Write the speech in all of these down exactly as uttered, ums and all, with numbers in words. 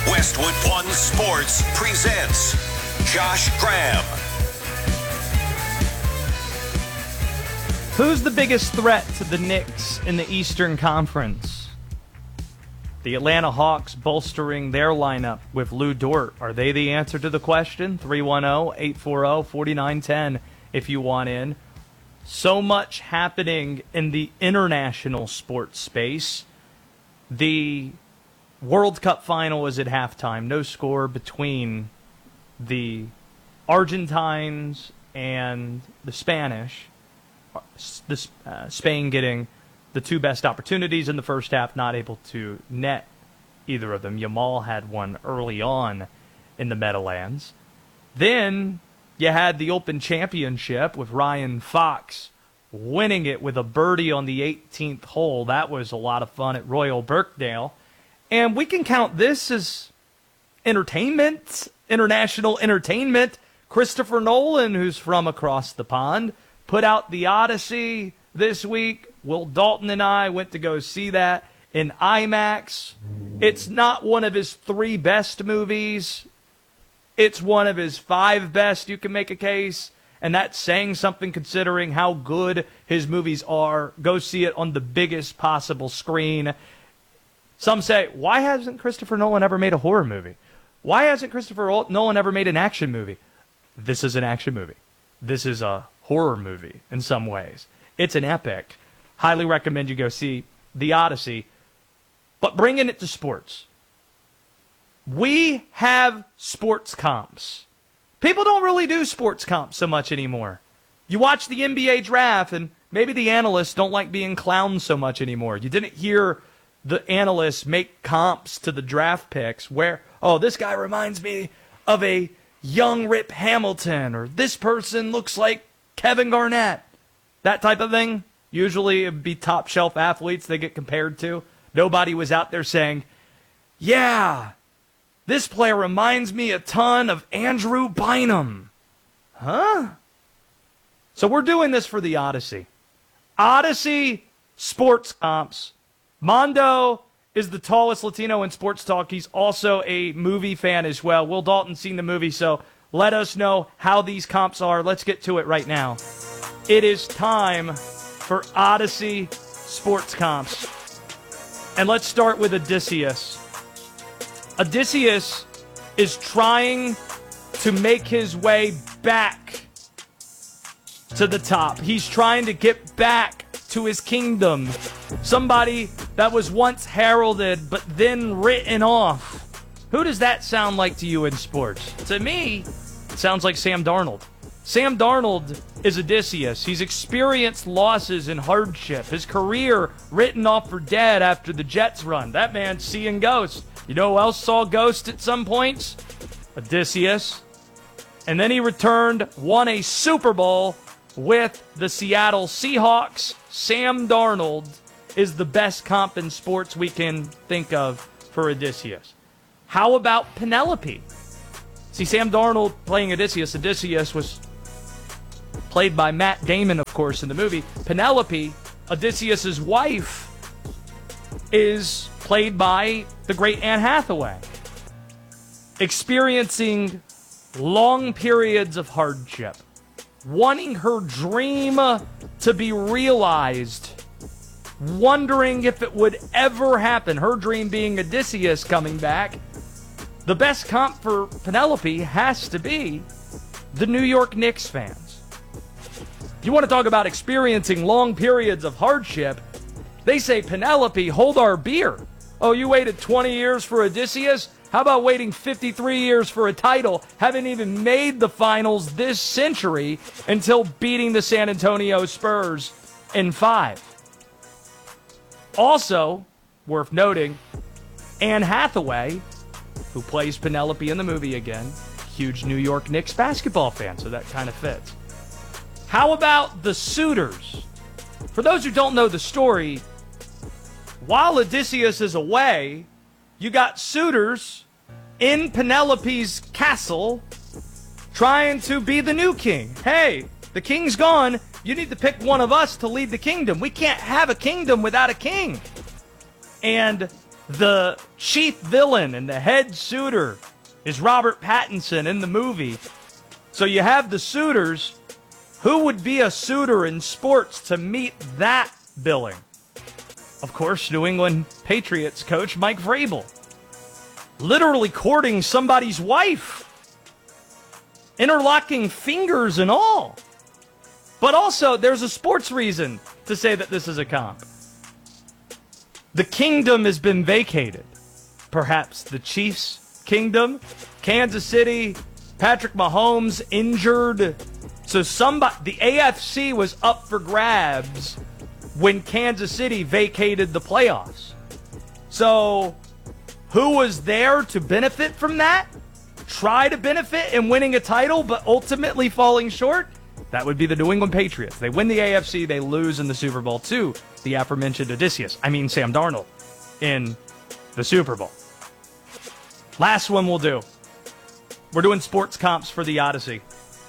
Westwood One Sports presents Josh Graham. Who's the biggest threat to the Knicks in the Eastern Conference? The Atlanta Hawks bolstering their lineup with Lou Dort. Are they the answer to the question? three one zero, eight four zero, four nine one zero if you want in. So much happening in the international sports space. The World Cup final is at halftime. No score between the Argentines and the Spanish. The, uh, Spain getting the two best opportunities in the first half, not able to net either of them. Yamal had one early on in the Meadowlands. Then you had the Open Championship with Ryan Fox winning it with a birdie on the eighteenth hole. That was a lot of fun at Royal Birkdale. And we can count this as entertainment, international entertainment. Christopher Nolan, who's from across the pond, put out The Odyssey this week. Will Dalton and I went to go see that in IMAX. It's not one of his three best movies. It's one of his five best, you can make a case. And that's saying something considering how good his movies are. Go see it on the biggest possible screen. Some say, why hasn't Christopher Nolan ever made a horror movie? Why hasn't Christopher Nolan ever made an action movie? This is an action movie. This is a horror movie in some ways. It's an epic. Highly recommend you go see The Odyssey. But bringing it to sports. We have sports comps. People don't really do sports comps so much anymore. You watch the N B A draft, and maybe the analysts don't like being clowned so much anymore. You didn't hear the analysts make comps to the draft picks where, oh, this guy reminds me of a young Rip Hamilton, or this person looks like Kevin Garnett. That type of thing. Usually it would be top shelf athletes they get compared to. Nobody was out there saying, yeah, this player reminds me a ton of Andrew Bynum. Huh? So we're doing this for the Odyssey. Odyssey sports comps. Mondo is the tallest Latino in sports talk. He's also a movie fan as well. Will Dalton's seen the movie, so let us know how these comps are. Let's get to it right now. It is time for Odyssey sports comps. And let's start with Odysseus. Odysseus is trying to make his way back to the top. He's trying to get back to his kingdom. Somebody that was once heralded but then written off. Who does that sound like to you in sports? To me, it sounds like Sam Darnold. Sam Darnold is Odysseus. He's experienced losses and hardship. His career written off for dead after the Jets run. That man's seeing ghosts. You know who else saw ghosts at some points? Odysseus. And then he returned, won a Super Bowl with the Seattle Seahawks. Sam Darnold is the best comp in sports we can think of for Odysseus. How about Penelope? See, Sam Darnold playing Odysseus. Odysseus was played by Matt Damon, of course, in the movie. Penelope, Odysseus' wife, is played by the great Anne Hathaway. Experiencing long periods of hardship. Wanting her dream to be realized. Wondering if it would ever happen. Her dream being Odysseus coming back. The best comp for Penelope has to be the New York Knicks fans. You want to talk about experiencing long periods of hardship? They say, Penelope, hold our beer. Oh, you waited twenty years for Odysseus? How about waiting fifty-three years for a title? Haven't even made the finals this century until beating the San Antonio Spurs in five. Also, worth noting, Anne Hathaway, who plays Penelope in the movie again, huge New York Knicks basketball fan, so that kind of fits. How about the suitors? For those who don't know the story, while Odysseus is away, you got suitors in Penelope's castle trying to be the new king. Hey, the king's gone. You need to pick one of us to lead the kingdom. We can't have a kingdom without a king. And The chief villain and the head suitor is Robert Pattinson in the movie. So you have the suitors. Who would be a suitor in sports to meet that billing? Of course, New England Patriots coach Mike Vrabel. Literally courting somebody's wife. Interlocking fingers and all. But also, there's a sports reason to say that this is a comp. The kingdom has been vacated. Perhaps the Chiefs' kingdom. Kansas City, Patrick Mahomes injured. So somebody, the A F C was up for grabs when Kansas City vacated the playoffs. So who was there to benefit from that? Try to benefit in winning a title, but ultimately falling short? That would be the New England Patriots. They win the A F C, they lose in the Super Bowl to the aforementioned Odysseus. I mean Sam Darnold in the Super Bowl. Last one we'll do. We're doing sports comps for the Odyssey.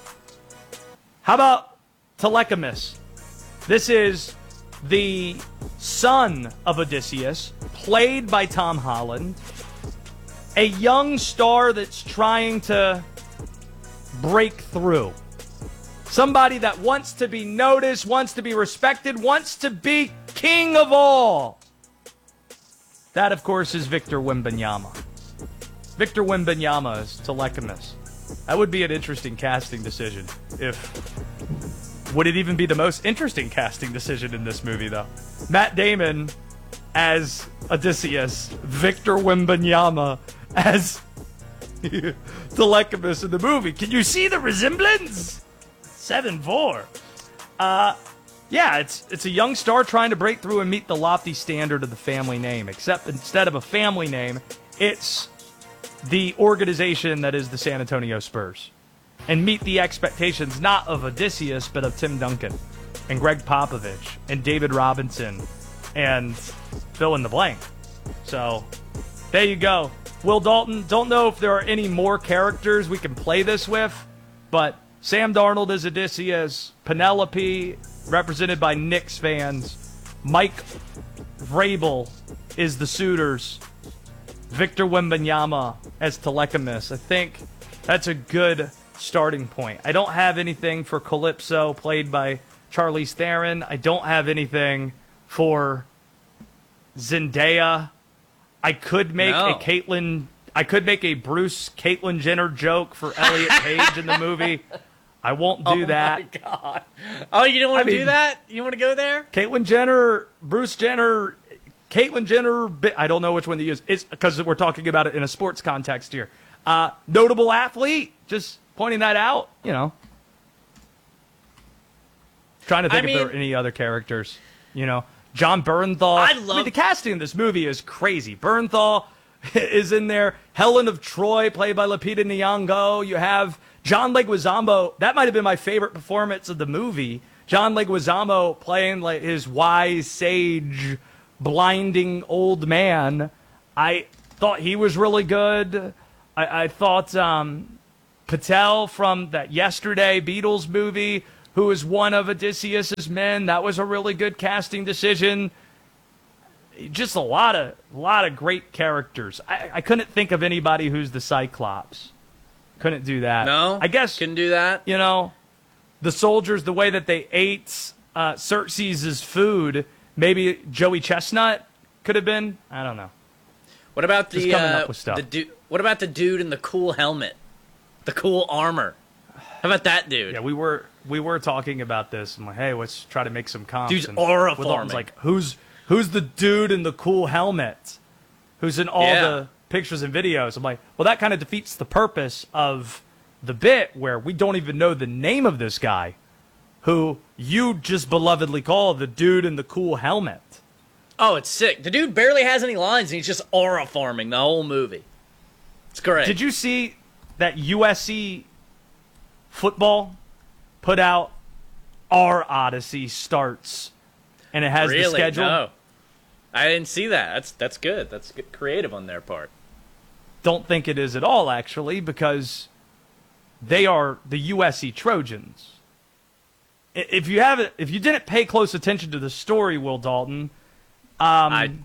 How about Telechamus? This is the son of Odysseus, played by Tom Holland. A young star that's trying to break through. Somebody that wants to be noticed, wants to be respected, wants to be king of all. That, of course, is Victor Wembanyama. Victor Wembanyama is Telechamus. That would be an interesting casting decision. If would it even be the most interesting casting decision in this movie, though? Matt Damon as Odysseus, Victor Wembanyama as Telechamus in the movie. Can you see the resemblance? seven four. Uh, yeah, it's it's a young star trying to break through and meet the lofty standard of the family name. Except instead of a family name, it's the organization that is the San Antonio Spurs. And meet the expectations not of Odysseus, but of Tim Duncan and Greg Popovich and David Robinson and fill in the blank. So, there you go. Will Dalton, don't know if there are any more characters we can play this with, but Sam Darnold is Odysseus, Penelope, represented by Knicks fans, Mike Vrabel is the suitors, Victor Wembanyama as Telechamus. I think that's a good starting point. I don't have anything for Calypso, played by Charlize Theron. I don't have anything for Zendaya. I could make no. a Caitlyn, I could make a Bruce Caitlyn Jenner joke for Elliot Page in the movie. I won't do oh that. Oh, my God. Oh, you don't want to I mean, do that? You want to go there? Caitlyn Jenner, Bruce Jenner, Caitlyn Jenner, I don't know which one to use. It's because we're talking about it in a sports context here. Uh, notable athlete, just pointing that out, you know. Trying to think I mean, if there are any other characters, you know. John Bernthal. I love I mean, the casting in this movie is crazy. Bernthal is in there. Helen of Troy, played by Lupita Nyong'o. You have John Leguizamo. That might have been my favorite performance of the movie. John Leguizamo playing like his wise, sage, blinding old man. I thought he was really good. I, I thought um, Patel from that Yesterday Beatles movie, who is one of Odysseus's men, that was a really good casting decision. Just a lot of a lot of great characters. I, I couldn't think of anybody who's the Cyclops. Couldn't do that. No, I guess couldn't do that. You know, the soldiers, the way that they ate uh, Xerxes' food. Maybe Joey Chestnut could have been. I don't know. What about Just the coming uh, up with stuff. the dude? What about the dude in the cool helmet, the cool armor? How about that dude? Yeah, we were we were talking about this. I'm like, hey, let's try to make some comps. Dude's and aura Will Dalton's forming. like, who's who's the dude in the cool helmet? Who's in all Yeah. the pictures and videos? I'm like, well, that kind of defeats the purpose of the bit where we don't even know the name of this guy, who you just belovedly call the dude in the cool helmet. Oh, it's sick. The dude barely has any lines, and he's just aura farming the whole movie. It's great. Did you see that U S C football put out Our Odyssey Starts, and it has really? the schedule? No. I didn't see that. That's that's good. That's good. Creative on their part. Don't think it is at all, actually, because they are the U S C Trojans. I- If you haven't, if you didn't pay close attention to the story, Will Dalton, um, I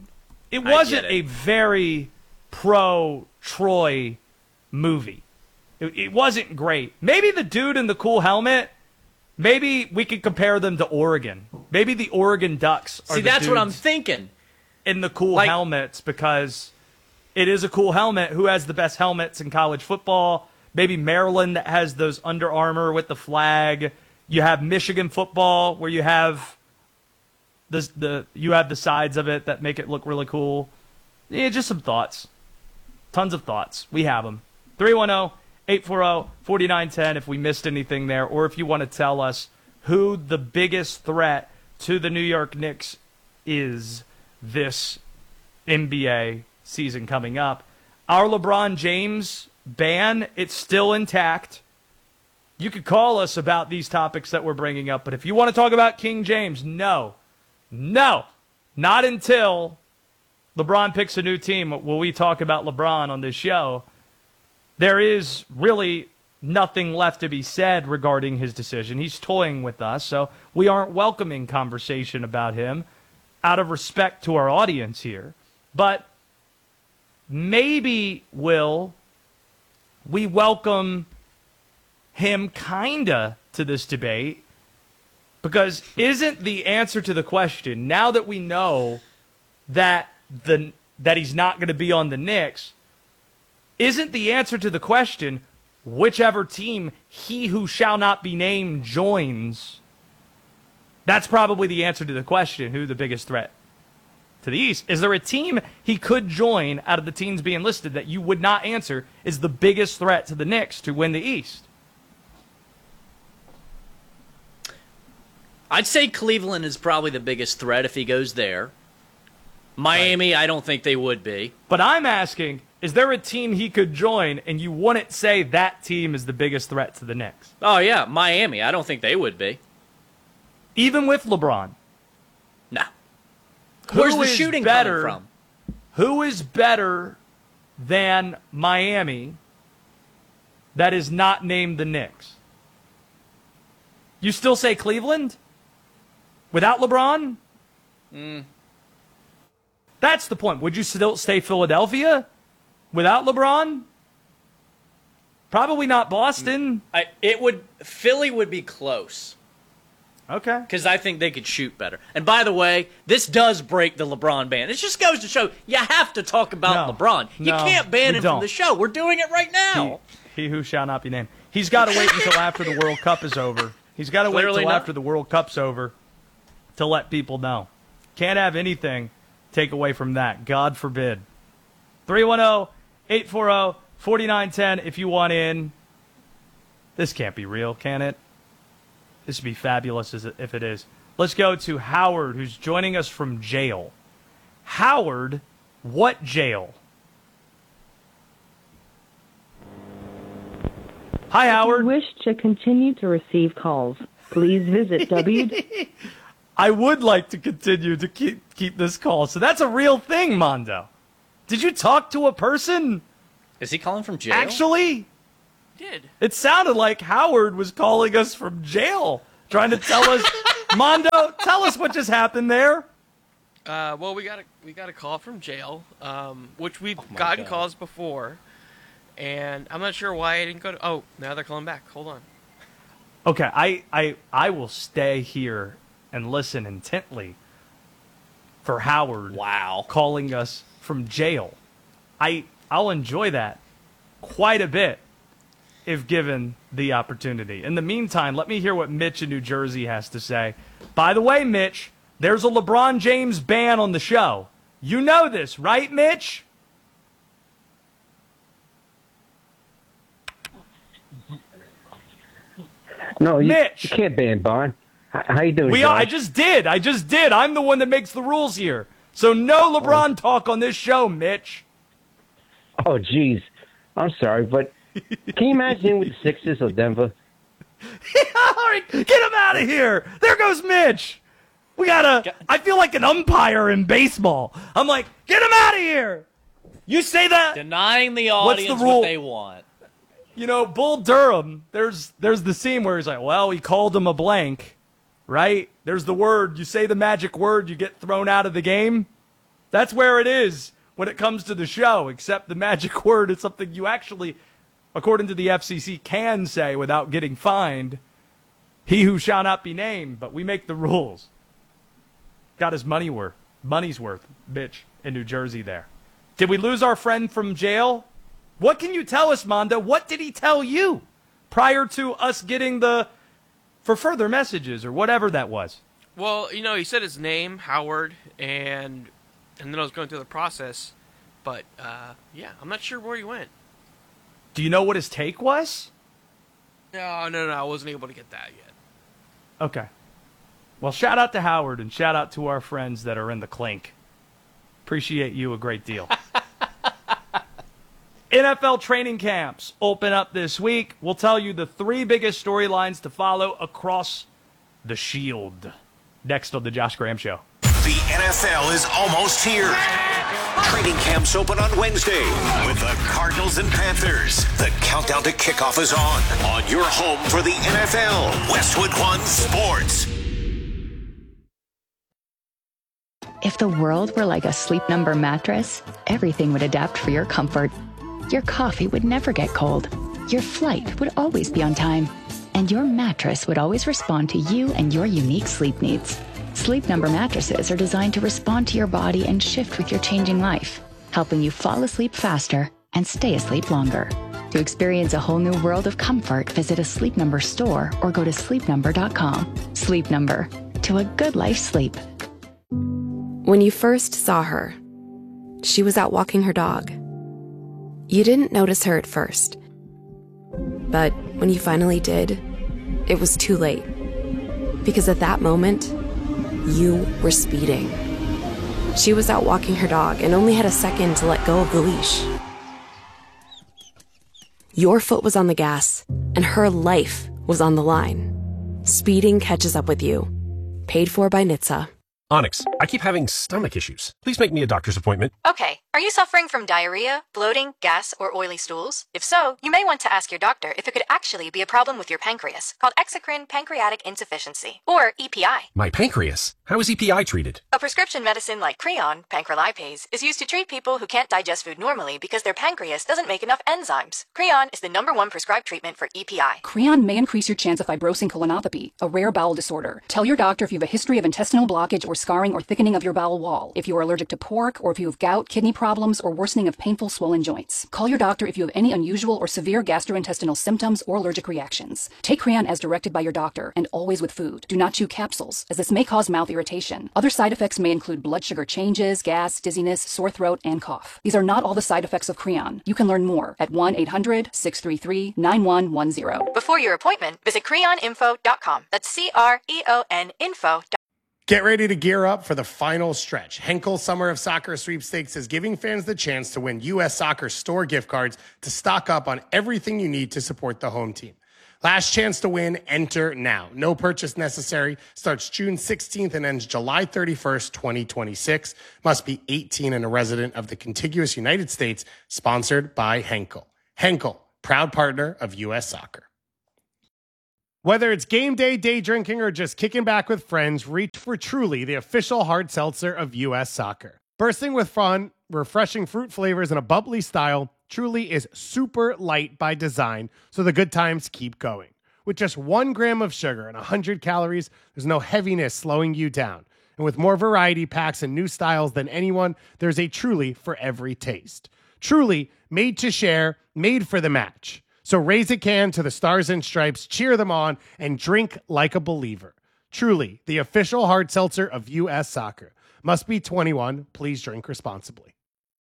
it wasn't it. a very pro-Troy movie. It, it wasn't great. Maybe the dude in the cool helmet, maybe we could compare them to Oregon. Maybe the Oregon Ducks are See, the that's what I'm dudes thinking. in the cool Like- helmets because it is a cool helmet. Who has the best helmets in college football? Maybe Maryland that has those Under Armour with the flag. You have Michigan football where you have the the you have the sides of it that make it look really cool. Yeah, just some thoughts. Tons of thoughts. We have them. three one zero, eight four zero, four nine one zero if we missed anything there, or if you want to tell us who the biggest threat to the New York Knicks is this N B A season coming up. Our LeBron James ban, it's still intact. You could call us about these topics that we're bringing up, but if you want to talk about King James, no. No. Not until LeBron picks a new team will we talk about LeBron on this show. There is really nothing left to be said regarding his decision. He's toying with us, so we aren't welcoming conversation about him out of respect to our audience here. But maybe, Will, we welcome him kinda to this debate, because isn't the answer to the question, now that we know that the that he's not going to be on the Knicks, isn't the answer to the question whichever team he who shall not be named joins? That's probably the answer to the question, who the biggest threat to the East. Is there a team he could join out of the teams being listed that you would not answer is the biggest threat to the Knicks to win the East? I'd say Cleveland is probably the biggest threat if he goes there. Miami, right. I don't think they would be. But I'm asking, is there a team he could join and you wouldn't say that team is the biggest threat to the Knicks? Oh, yeah, Miami. I don't think they would be. Even with LeBron? No. Where's Who the is shooting better, coming from? Who is better than Miami that is not named the Knicks? You still say Cleveland? Without LeBron? Mm. That's the point. Would you still stay Philadelphia without LeBron? Probably not Boston. I, it would. Philly would be close. Okay. Because I think they could shoot better. And by the way, this does break the LeBron ban. It just goes to show you have to talk about No. LeBron. You No, can't ban we him don't. from the show. We're doing it right now. He, he who shall not be named. He's got to wait until after the World Cup is over. He's got to wait Clearly until not. after the World Cup's over to let people know. Can't have anything take away from that. God forbid. three one zero, eight four zero, four nine one zero if you want in. This can't be real, can it? This would be fabulous as if it is. Let's go to Howard, who's joining us from jail. Howard, what jail? Hi, Howard. If you wish to continue to receive calls, please visit w. I would like to continue to keep keep this call. So that's a real thing, Mondo. Did you talk to a person? Is he calling from jail? Actually, Did. it sounded like Howard was calling us from jail, trying to tell us, Mondo, tell us what just happened there. Uh, well, we got a we got a call from jail, um, which we've Oh my gotten God. calls before, and I'm not sure why I didn't go to. Oh, now they're calling back. Hold on. Okay, I, I, I will stay here and listen intently for Howard Wow. calling us from jail. I, I'll enjoy that quite a bit if given the opportunity. In the meantime, let me hear what Mitch in New Jersey has to say. By the way, Mitch, there's a LeBron James ban on the show. You know this, right, Mitch? No, you, Mitch. you can't ban Bond. How, how you doing, We are, Josh? I just did. I just did. I'm the one that makes the rules here. So no LeBron talk on this show, Mitch. Oh, jeez. I'm sorry, but can you imagine with the Sixers of Denver? All right, get him out of here. There goes Mitch. We gotta, I feel like an umpire in baseball. I'm like, get him out of here. You say that, Denying the What's the audience rule? what they want. you know, Bull Durham, there's there's the scene where he's like, well, he called him a blank, right? There's the word, you say the magic word, you get thrown out of the game. That's where it is when it comes to the show, except the magic word is something you actually, according to the F C C, can say without getting fined. He who shall not be named, but we make the rules. Got his money worth, money's worth, bitch, in New Jersey there. Did we lose our friend from jail? What can you tell us, Mondo? What did he tell you prior to us getting the, for further messages or whatever that was? Well, you know, he said his name, Howard, and and then I was going through the process. But, uh, yeah, I'm not sure where he went. Do you know what his take was? No, no, no, I wasn't able to get that yet. Okay. Well, shout out to Howard and shout out to our friends that are in the clink. Appreciate you a great deal. N F L training camps open up this week. We'll tell you the three biggest storylines to follow across the shield. Next on the Josh Graham Show. The N F L is almost here. Training camps open on Wednesday with the Cardinals and Panthers. The countdown to kickoff is on. On your home for the N F L, Westwood One Sports. If the world were like a Sleep Number mattress, everything would adapt for your comfort. Your coffee would never get cold. Your flight would always be on time. And your mattress would always respond to you and your unique sleep needs. Sleep Number mattresses are designed to respond to your body and shift with your changing life, helping you fall asleep faster and stay asleep longer. To experience a whole new world of comfort, visit a Sleep Number store or go to sleep number dot com. Sleep Number. To a good life sleep. When you first saw her, she was out walking her dog. You didn't notice her at first. But when you finally did, it was too late. Because at that moment, you were speeding. She was out walking her dog and only had a second to let go of the leash. Your foot was on the gas, and her life was on the line. Speeding catches up with you. Paid for by N H T S A. Onyx, I keep having stomach issues. Please make me a doctor's appointment. Okay. Are you suffering from diarrhea, bloating, gas, or oily stools? If so, you may want to ask your doctor if it could actually be a problem with your pancreas, called exocrine pancreatic insufficiency, or E P I. My pancreas? How is E P I treated? A prescription medicine like Creon, pancrelipase, is used to treat people who can't digest food normally because their pancreas doesn't make enough enzymes. Creon is the number one prescribed treatment for E P I. Creon may increase your chance of fibrosing colonopathy, a rare bowel disorder. Tell your doctor if you have a history of intestinal blockage or scarring or thickening of your bowel wall, if you are allergic to pork, or if you have gout, kidney problems, or worsening of painful swollen joints. Call your doctor if you have any unusual or severe gastrointestinal symptoms or allergic reactions. Take Creon as directed by your doctor, and always with food. Do not chew capsules, as this may cause mouth irritation. Other side effects may include blood sugar changes, gas, dizziness, sore throat, and cough. These are not all the side effects of Creon. You can learn more at one eight hundred, six three three, nine one one zero. Before your appointment, visit creon info dot com. That's C R E O N info dot com. Get ready to gear up for the final stretch. Henkel Summer of Soccer Sweepstakes is giving fans the chance to win U S Soccer store gift cards to stock up on everything you need to support the home team. Last chance to win, enter now. No purchase necessary. Starts June sixteenth and ends July thirty-first, twenty twenty-six. Must be eighteen and a resident of the contiguous United States. Sponsored by Henkel. Henkel, proud partner of U S Soccer. Whether it's game day, day drinking, or just kicking back with friends, reach for Truly, the official hard seltzer of U S Soccer. Bursting with fun, refreshing fruit flavors, and a bubbly style, Truly is super light by design, so the good times keep going. With just one gram of sugar and one hundred calories, there's no heaviness slowing you down. And with more variety packs and new styles than anyone, there's a Truly for every taste. Truly, made to share, made for the match. So raise a can to the Stars and Stripes, cheer them on, and drink like a believer. Truly, the official hard seltzer of U S Soccer. Must be twenty-one. Please drink responsibly.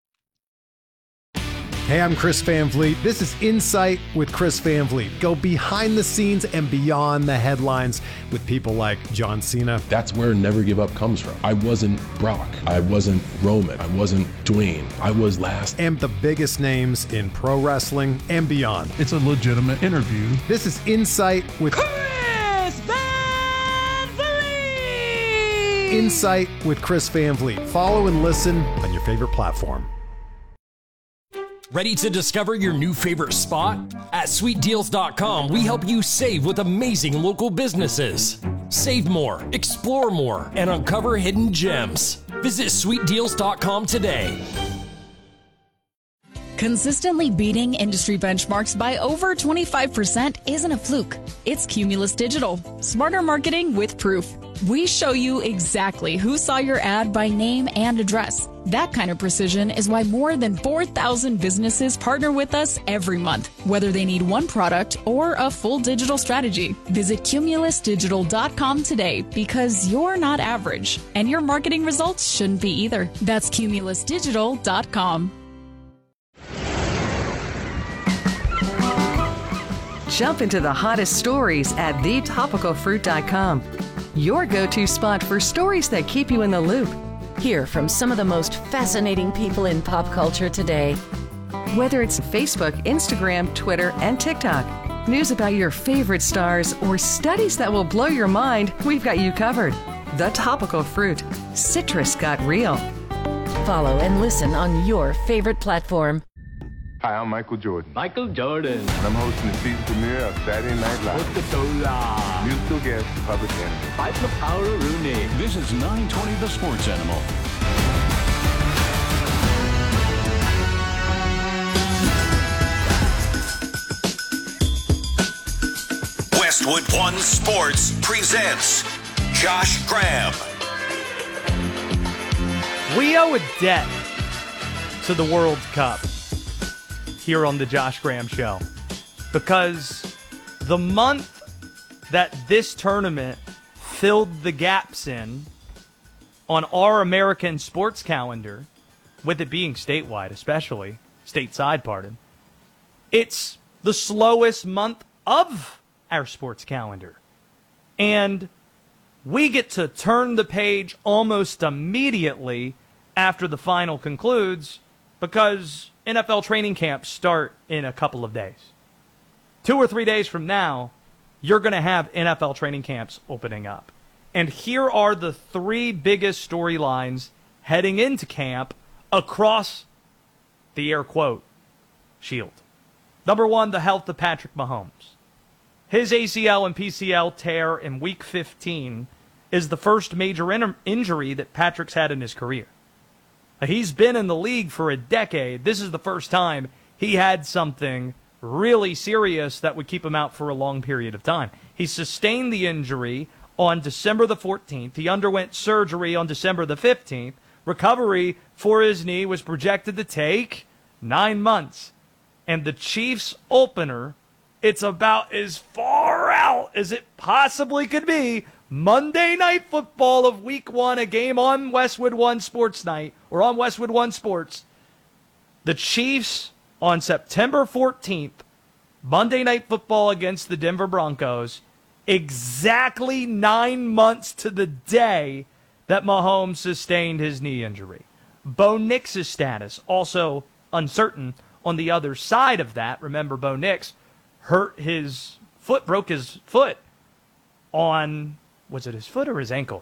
Hey, I'm Chris Van Vliet. This is Insight with Chris Van Vliet. Go behind the scenes and beyond the headlines with people like John Cena. That's where Never Give Up comes from. I wasn't Brock. I wasn't Roman. I wasn't Dwayne. I was last. And the biggest names in pro wrestling and beyond. It's a legitimate interview. This is Insight with Chris Van Vliet. Insight with Chris Van Vliet. Follow and listen on your favorite platform. Ready to discover your new favorite spot? At sweet deals dot com, we help you save with amazing local businesses. Save more, explore more, and uncover hidden gems. Visit sweet deals dot com today. Consistently beating industry benchmarks by over twenty-five percent isn't a fluke. It's Cumulus Digital. Smarter marketing with proof. We show you exactly who saw your ad by name and address. That kind of precision is why more than four thousand businesses partner with us every month, whether they need one product or a full digital strategy. Visit cumulus digital dot com today because you're not average, and your marketing results shouldn't be either. That's cumulus digital dot com. Jump into the hottest stories at the topical fruit dot com. Your go-to spot for stories that keep you in the loop. Hear from some of the most fascinating people in pop culture today. Whether it's Facebook, Instagram, Twitter, and TikTok, news about your favorite stars, or studies that will blow your mind, we've got you covered. The Topical Fruit. Citrus got real. Follow and listen on your favorite platform. Hi, I'm Michael Jordan. Michael Jordan. And I'm hosting the season premiere of Saturday Night Live. Musical guest, Public Enemy. Fight the power of Rooney. This is nine twenty The Sports Animal. Westwood One Sports presents Josh Graham. We owe a debt to the World Cup here on the Josh Graham Show, because the month that this tournament filled the gaps in on our American sports calendar, with it being statewide, especially stateside, pardon, it's the slowest month of our sports calendar. And we get to turn the page almost immediately after the final concludes, because N F L training camps start in a couple of days. Two or three days from now, you're going to have N F L training camps opening up. And here are the three biggest storylines heading into camp across the air quote shield. Number one, the health of Patrick Mahomes. His A C L and P C L tear in week fifteen is the first major in- injury that Patrick's had in his career. He's been in the league for a decade. This is the first time he had something really serious that would keep him out for a long period of time. He sustained the injury on December the fourteenth. He underwent surgery on December the fifteenth. Recovery for his knee was projected to take nine months. And the Chiefs opener, it's about as far out as it possibly could be. Monday Night Football of Week One, a game on Westwood One Sports Night, or on Westwood One Sports. The Chiefs on September fourteenth, Monday Night Football against the Denver Broncos, exactly nine months to the day that Mahomes sustained his knee injury. Bo Nix's status, also uncertain on the other side of that. Remember, Bo Nix hurt his foot, broke his foot on... Was it his foot or his ankle?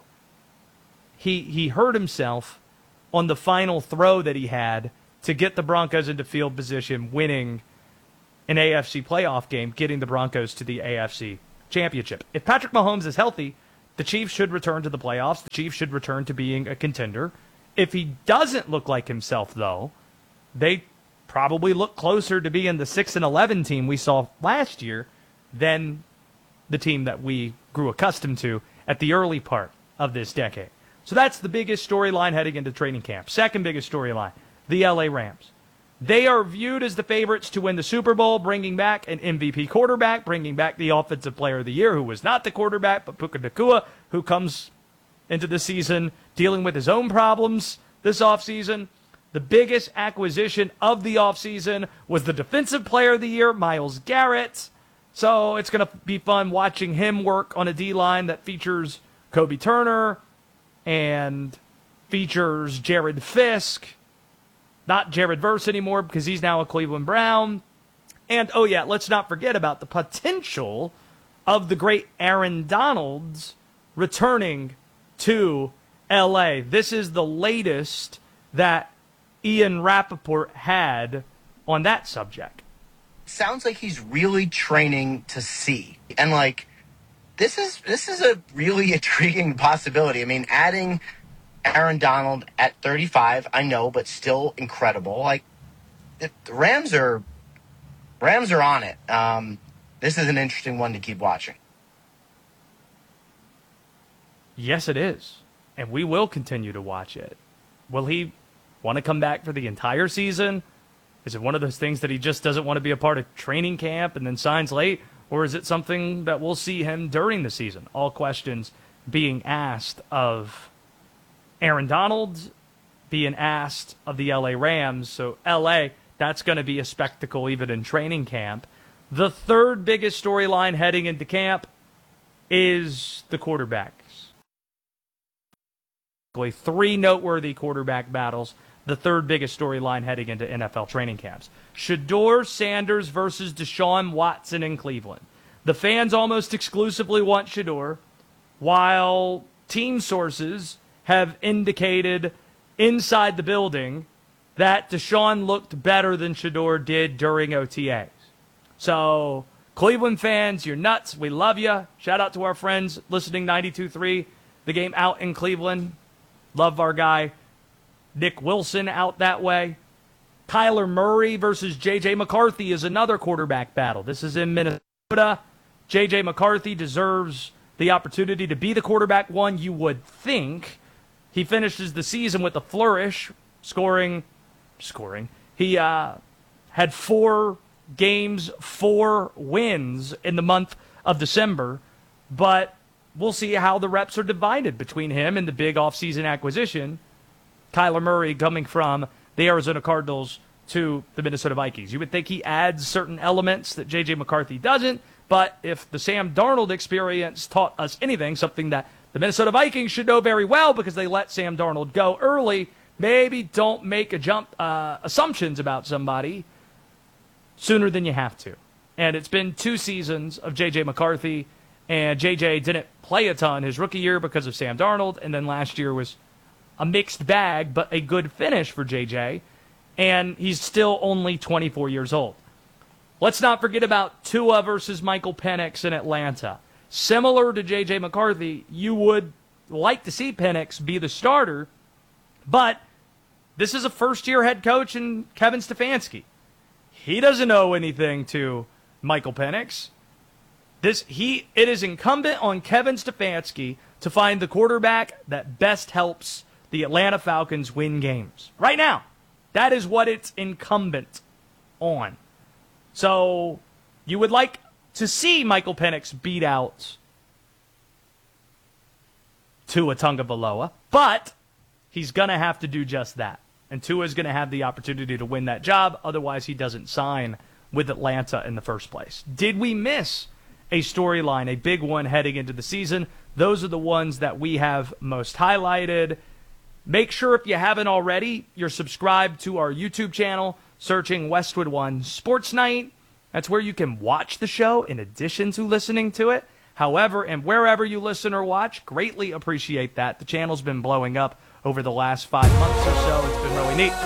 He he hurt himself on the final throw that he had to get the Broncos into field position, winning an A F C playoff game, getting the Broncos to the A F C championship. If Patrick Mahomes is healthy, the Chiefs should return to the playoffs. The Chiefs should return to being a contender. If he doesn't look like himself, though, they probably look closer to being the six and eleven team we saw last year than the team that we grew accustomed to at the early part of this decade. So that's the biggest storyline heading into training camp. Second biggest storyline, the L A Rams. They are viewed as the favorites to win the Super Bowl, bringing back an M V P quarterback, bringing back the Offensive Player of the Year, who was not the quarterback, but Puka Nacua, who comes into the season dealing with his own problems this offseason. The biggest acquisition of the offseason was the Defensive Player of the Year, Myles Garrett. So it's going to be fun watching him work on a D-line that features Kobe Turner and features Jared Fisk. Not Jared Verse anymore because he's now a Cleveland Brown. And, oh yeah, let's not forget about the potential of the great Aaron Donalds returning to L A. This is the latest that Ian Rappaport had on that subject. Sounds like he's really training to see. And, like, this is this is a really intriguing possibility. I mean, adding Aaron Donald at thirty-five, I know, but still incredible. Like, the Rams are Rams are on it. Um, this is an interesting one to keep watching. Yes, it is. And we will continue to watch it. Will he want to come back for the entire season? Is it one of those things that he just doesn't want to be a part of training camp and then signs late? Or is it something that we'll see him during the season? All questions being asked of Aaron Donald, being asked of the L A Rams. So L A, that's going to be a spectacle even in training camp. The third biggest storyline heading into camp is the quarterbacks. Three noteworthy quarterback battles. The third biggest storyline heading into N F L training camps. Shedeur Sanders versus Deshaun Watson in Cleveland. The fans almost exclusively want Shedeur, while team sources have indicated inside the building that Deshaun looked better than Shedeur did during O T As. So, Cleveland fans, you're nuts. We love you. Shout out to our friends listening ninety-two point three, the game out in Cleveland. Love our guy Nick Wilson out that way. Kyler Murray versus J J McCarthy is another quarterback battle. This is in Minnesota. J J McCarthy deserves the opportunity to be the quarterback one, you would think. He finishes the season with a flourish, scoring, scoring. He uh, had four games, four wins in the month of December, but we'll see how the reps are divided between him and the big offseason acquisition, Kyler Murray, coming from the Arizona Cardinals to the Minnesota Vikings. You would think he adds certain elements that J J McCarthy doesn't, but if the Sam Darnold experience taught us anything, something that the Minnesota Vikings should know very well because they let Sam Darnold go early, maybe don't make a jump uh, assumptions about somebody sooner than you have to. And it's been two seasons of J J McCarthy, and J J didn't play a ton his rookie year because of Sam Darnold, and then last year was a mixed bag, but a good finish for J J, and he's still only twenty-four years old. Let's not forget about Tua versus Michael Penix in Atlanta. Similar to J J McCarthy, you would like to see Penix be the starter, but this is a first-year head coach in Kevin Stefanski. He doesn't owe anything to Michael Penix. This he it is incumbent on Kevin Stefanski to find the quarterback that best helps the Atlanta Falcons win games. Right now, that is what it's incumbent on. So, you would like to see Michael Penix beat out Tua Tagovailoa, but he's going to have to do just that. And Tua's going to have the opportunity to win that job, otherwise he doesn't sign with Atlanta in the first place. Did we miss a storyline, a big one heading into the season? Those are the ones that we have most highlighted. Make sure, if you haven't already, you're subscribed to our YouTube channel, searching Westwood One Sports Night. That's where you can watch the show in addition to listening to it. However, and wherever you listen or watch, greatly appreciate that. The channel's been blowing up over the last five months or so. It's been really neat.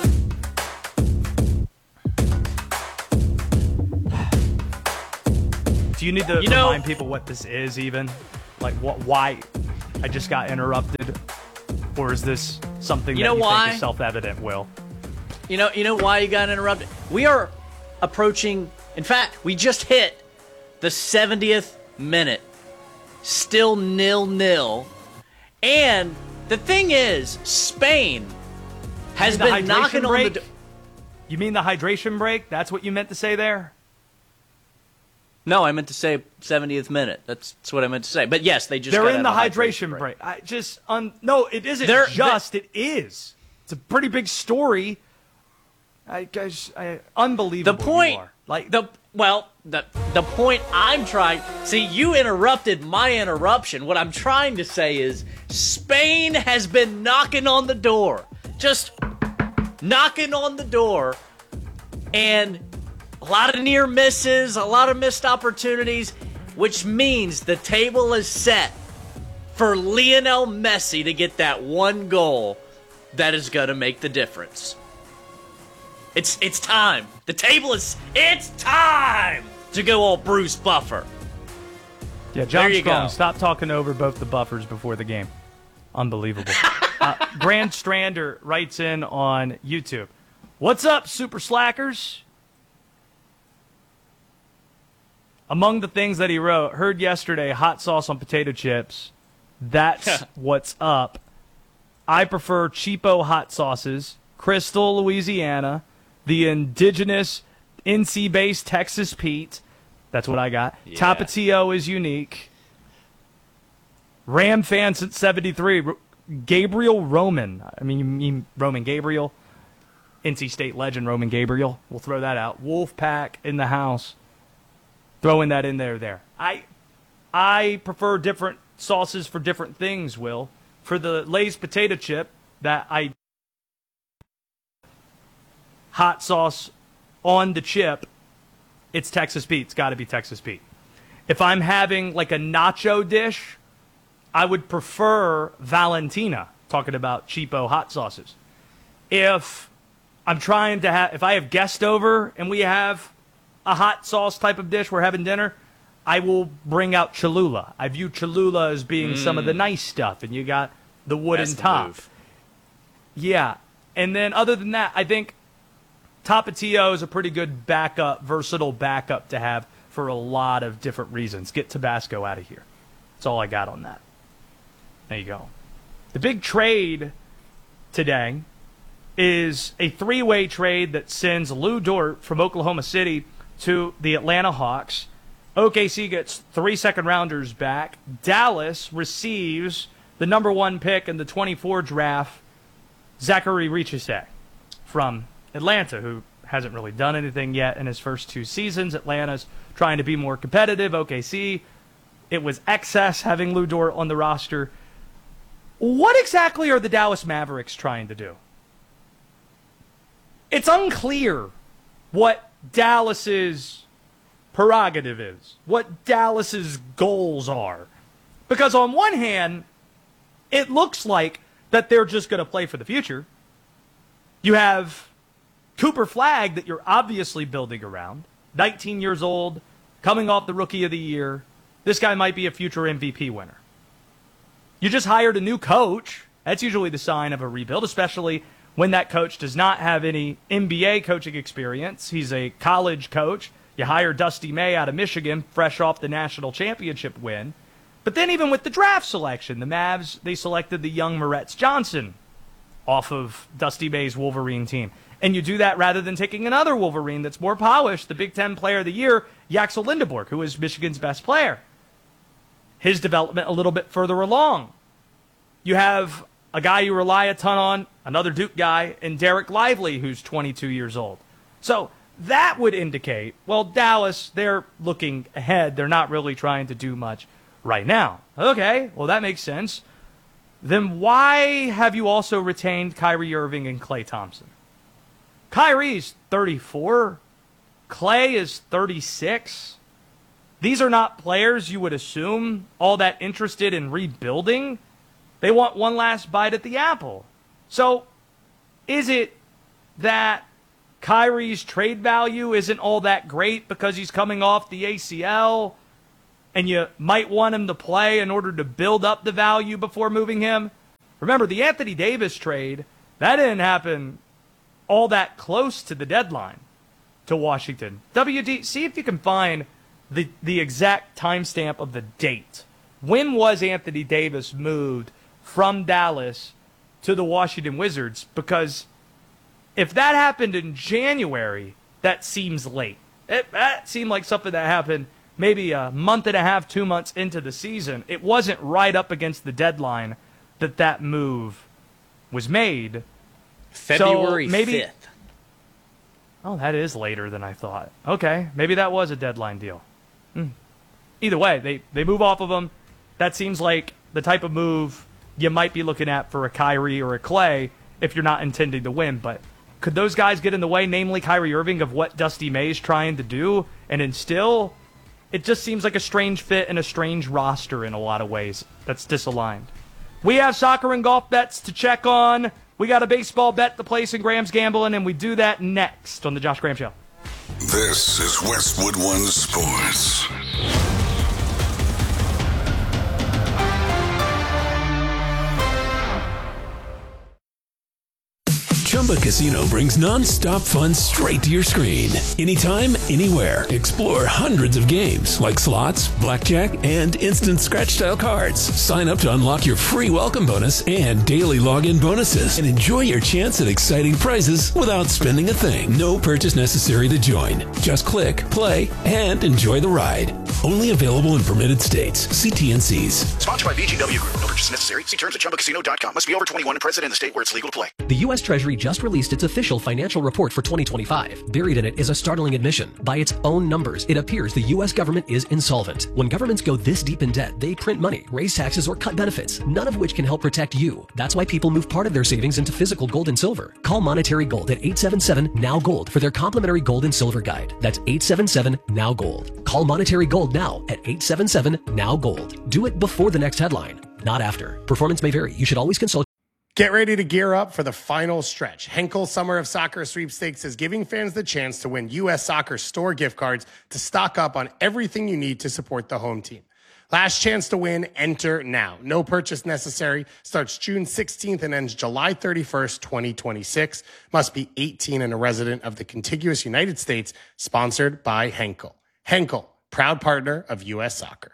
Do you need to you know, remind people what this is even? Like, what? Why I just got interrupted? Or is this something you that know you why? think is self-evident, Will? You know, you know why you got interrupted? We are approaching, in fact, we just hit the seventieth minute. Still nil-nil. And the thing is, Spain has the been knocking break? on the... Do- you mean the hydration break? That's what you meant to say there? No, I meant to say seventieth minute. That's, that's what I meant to say. But yes, they just They're got in the out of a hydration break. break. I just un- no, it isn't They're, just. It is. It's a pretty big story. I guys, I, unbelievable. The point, you are. like the well, the the point I'm trying. See, you interrupted my interruption. What I'm trying to say is, Spain has been knocking on the door, just knocking on the door, and a lot of near misses, a lot of missed opportunities, which means the table is set for Lionel Messi to get that one goal that is going to make the difference. It's it's time. The table is, it's time to go all Bruce Buffer. Yeah, John there you Strong, go. Stop talking over both the Buffers before the game. Unbelievable. Uh, Grand Strander writes in on YouTube. What's up, super slackers? Among the things that he wrote, heard yesterday, hot sauce on potato chips. That's what's up. I prefer cheapo hot sauces, Crystal, Louisiana, the indigenous N C-based Texas Pete. That's what I got. Yeah. Tapatio is unique. Ram fan since seventy-three. Gabriel Roman. I mean, you mean Roman Gabriel? N C State legend Roman Gabriel. We'll throw that out. Wolfpack in the house. Throwing that in there there. I I prefer different sauces for different things, Will. For the Lay's potato chip, that I hot sauce on the chip, it's Texas Pete. It's got to be Texas Pete. If I'm having like a nacho dish, I would prefer Valentina, talking about cheapo hot sauces. If I'm trying to have, if I have guest over and we have a hot sauce type of dish, we're having dinner, I will bring out Cholula. I view Cholula as being mm. some of the nice stuff, and you got the wooden That's the top. move. Yeah. And then other than that, I think Tapatio is a pretty good backup, versatile backup to have for a lot of different reasons. Get Tabasco out of here. That's all I got on that. There you go. The big trade today is a three-way trade that sends Lou Dort from Oklahoma City to the Atlanta Hawks. O K C gets three second-rounders back. Dallas receives the number one pick in the twenty-four draft, Zachary Richese from Atlanta, who hasn't really done anything yet in his first two seasons. Atlanta's trying to be more competitive. O K C, it was excess having Lou Dort on the roster. What exactly are the Dallas Mavericks trying to do? It's unclear what Dallas's prerogative is, what Dallas's goals are. Because on one hand, it looks like that they're just going to play for the future. You have Cooper Flagg that you're obviously building around, nineteen years old, coming off the Rookie of the Year. This guy might be a future M V P winner. You just hired a new coach. That's usually the sign of a rebuild, especially when that coach does not have any N B A coaching experience. He's a college coach. You hire Dusty May out of Michigan, fresh off the national championship win. But then even with the draft selection, the Mavs, they selected the young Moretz Johnson off of Dusty May's Wolverine team. And you do that rather than taking another Wolverine that's more polished, the Big Ten Player of the Year, Yaxel Lindeborg, who is Michigan's best player. His development a little bit further along. You have a guy you rely a ton on, another Duke guy, and Derek Lively, who's twenty-two years old. So that would indicate, well, Dallas, they're looking ahead. They're not really trying to do much right now. Okay, well, that makes sense. Then why have you also retained Kyrie Irving and Klay Thompson? Kyrie's thirty-four. Klay is thirty-six. These are not players you would assume all that interested in rebuilding. They want one last bite at the apple. So is it that Kyrie's trade value isn't all that great because he's coming off the A C L and you might want him to play in order to build up the value before moving him? Remember, the Anthony Davis trade, that didn't happen all that close to the deadline to Washington. W D, see if you can find the, the exact timestamp of the date. When was Anthony Davis moved from Dallas to the Washington Wizards? Because if that happened in January, that seems late. It, that seemed like something that happened maybe a month and a half, two months into the season. It wasn't right up against the deadline that that move was made. February so maybe, fifth. Oh, that is later than I thought. Okay, maybe that was a deadline deal. Hmm. Either way, they, they move off of him. That seems like the type of move you might be looking at for a Kyrie or a Klay if you're not intending to win. But could those guys get in the way, namely Kyrie Irving, of what Dusty May's trying to do and instill? It just seems like a strange fit and a strange roster in a lot of ways that's disaligned. We have soccer and golf bets to check on. We got a baseball bet to place in Graham's Gambling, and we do that next on the Josh Graham Show. This is Westwood One Sports. Chumba Casino brings non-stop fun straight to your screen. Anytime, anywhere. Explore hundreds of games like slots, blackjack, and instant scratch-style cards. Sign up to unlock your free welcome bonus and daily login bonuses. And enjoy your chance at exciting prizes without spending a thing. No purchase necessary to join. Just click, play, and enjoy the ride. Only available in permitted states. See T N Cs. Sponsored by B G W Group. No purchase necessary. See terms at chumba casino dot com. Must be over twenty-one and present in the state where it's legal to play. The U S Treasury just released its official financial report for twenty twenty-five. Buried in it is a startling admission. By its own numbers, it appears the U S government is insolvent. When governments go this deep in debt, they print money, raise taxes, or cut benefits, none of which can help protect you. That's why people move part of their savings into physical gold and silver. Call Monetary Gold at eight seven seven, N O W, GOLD for their complimentary gold and silver guide. That's eight seven seven, N O W, GOLD. Call Monetary Gold now at eight seven seven, N O W, GOLD. Do it before the next headline, not after. Performance may vary. You should always consult. Get ready to gear up for the final stretch. Henkel Summer of Soccer Sweepstakes is giving fans the chance to win U S Soccer store gift cards to stock up on everything you need to support the home team. Last chance to win, enter now. No purchase necessary. Starts June sixteenth and ends July thirty-first, twenty twenty-six. Must be eighteen and a resident of the contiguous United States. Sponsored by Henkel. Henkel, proud partner of U S Soccer.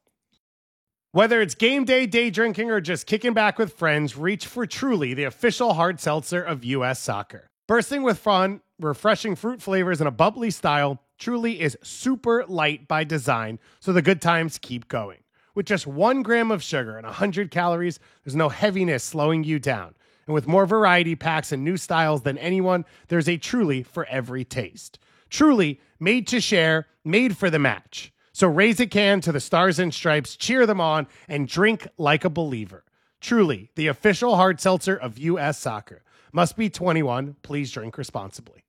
Whether it's game day, day drinking, or just kicking back with friends, reach for Truly, the official hard seltzer of U S Soccer. Bursting with fun, refreshing fruit flavors, and a bubbly style, Truly is super light by design, so the good times keep going. With just one gram of sugar and one hundred calories, there's no heaviness slowing you down. And with more variety packs and new styles than anyone, there's a Truly for every taste. Truly, made to share, made for the match. So raise a can to the Stars and Stripes, cheer them on, and drink like a believer. Truly, the official hard seltzer of U S Soccer. Must be twenty-one. Please drink responsibly.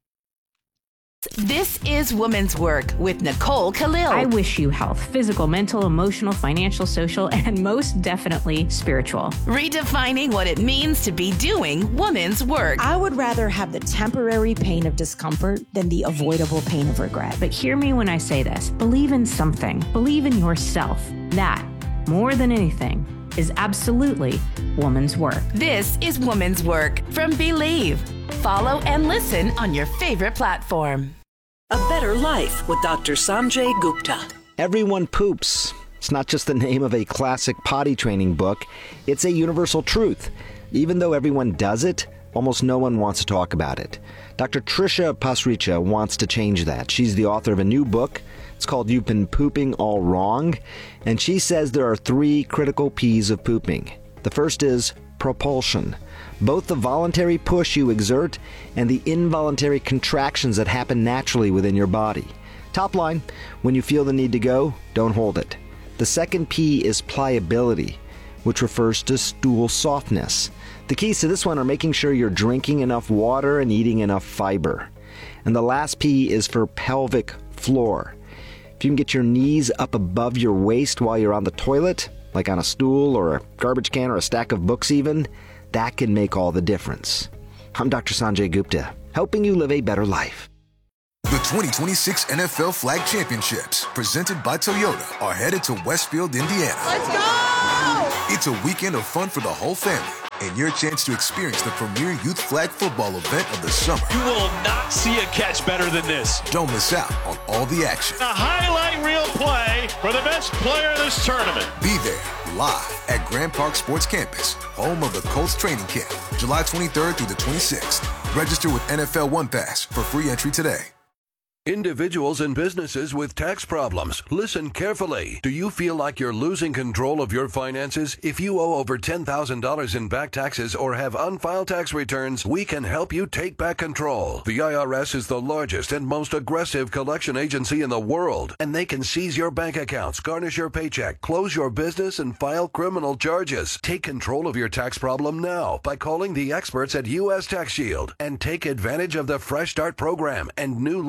This is Women's Work with Nicole Khalil. I wish you health, physical, mental, emotional, financial, social, and most definitely spiritual. Redefining what it means to be doing women's work. I would rather have the temporary pain of discomfort than the avoidable pain of regret. But hear me when I say this. Believe in something. Believe in yourself. That, more than anything, is absolutely woman's work. This is Woman's Work from Believe. Follow and listen on your favorite platform. A Better Life with Doctor Sanjay Gupta. Everyone poops. It's not just the name of a classic potty training book. It's a universal truth. Even though everyone does it, almost no one wants to talk about it. Doctor Trisha Pasricha wants to change that. She's the author of a new book. It's called You've Been Pooping All Wrong. And she says there are three critical P's of pooping. The first is propulsion. Both the voluntary push you exert and the involuntary contractions that happen naturally within your body. Top line, when you feel the need to go, don't hold it. The second P is pliability, which refers to stool softness. The keys to this one are making sure you're drinking enough water and eating enough fiber. And the last P is for pelvic floor. If you can get your knees up above your waist while you're on the toilet, like on a stool or a garbage can or a stack of books even, that can make all the difference. I'm Doctor Sanjay Gupta, helping you live a better life. The twenty twenty-six N F L Flag Championships, presented by Toyota, are headed to Westfield, Indiana. Let's go! It's a weekend of fun for the whole family, and your chance to experience the premier youth flag football event of the summer. You will not see a catch better than this. Don't miss out on all the action. A highlight reel play for the best player of this tournament. Be there live at Grand Park Sports Campus, home of the Colts training camp, July twenty-third through the twenty-sixth. Register with N F L One Pass for free entry today. Individuals and businesses with tax problems, listen carefully. Do you feel like you're losing control of your finances? If you owe over ten thousand dollars in back taxes or have unfiled tax returns, we can help you take back control. The I R S is the largest and most aggressive collection agency in the world, and they can seize your bank accounts, garnish your paycheck, close your business, and file criminal charges. Take control of your tax problem now by calling the experts at U S Tax Shield and take advantage of the Fresh Start program and new laws that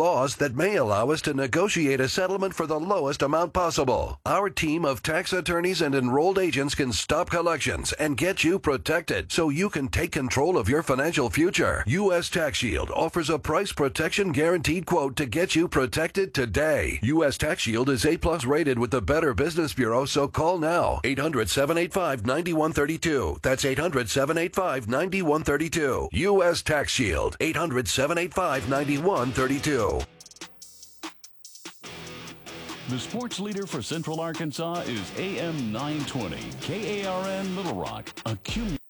that may allow us to negotiate a settlement for the lowest amount possible. Our team of tax attorneys and enrolled agents can stop collections and get you protected so you can take control of your financial future. U S Tax Shield offers a price protection guaranteed quote to get you protected today. U S Tax Shield is A plus rated with the Better Business Bureau, so call now. eight hundred, seven eight five, nine one three two. That's eight hundred, seven eight five, nine one three two. U S Tax Shield. eight hundred, seven eight five, nine one three two. The sports leader for Central Arkansas is A M nine twenty, K A R N Little Rock. A